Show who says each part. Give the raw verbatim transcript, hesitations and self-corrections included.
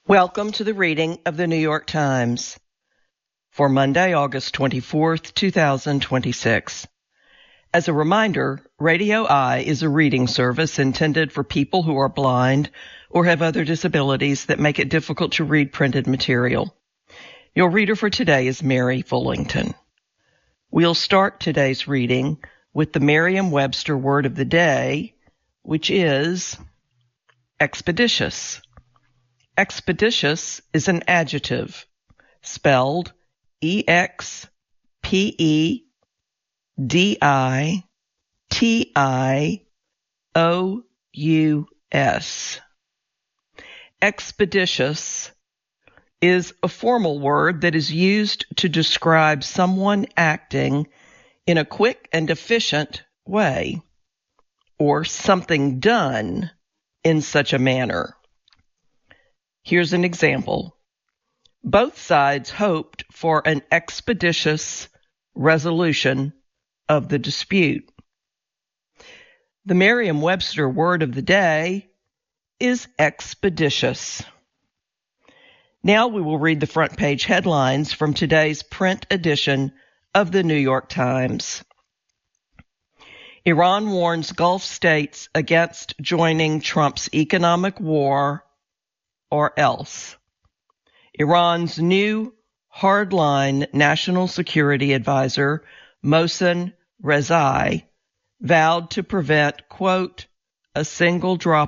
Speaker 1: Welcome to the reading of the New York Times for Monday, August twenty-fourth, two thousand twenty-six. As a reminder, Radio Eye is a reading service intended for people who are blind or have other disabilities that make it difficult to read printed material. Your reader for today is Mary Fullington. We'll start today's reading with the Merriam-Webster word of the day, which is expeditious. Expeditious is an adjective, spelled E X P E D I T I O U S. Expeditious is a formal word that is used to describe someone acting in a quick and efficient way, or something done in such a manner. Here's an example. Both sides hoped for an expeditious resolution of the dispute. The Merriam-Webster word of the day is expeditious. Now we will read the front page headlines from today's print edition of the New York Times. Iran warns Gulf states against joining Trump's economic war, or else. Iran's new hardline national security advisor, Mohsen Rezai, vowed to prevent, quote, a single drop